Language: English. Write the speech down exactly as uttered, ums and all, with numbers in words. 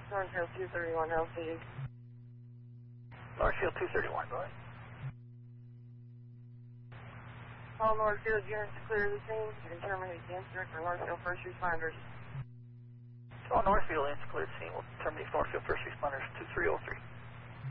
Northfield two thirty-one L C D. Northfield two thirty-one, go ahead. All Northfield units to clear the scene to terminate the incident for Northfield first responders. All Northfield units to clear the scene. We'll terminate Northfield first responders two three oh three.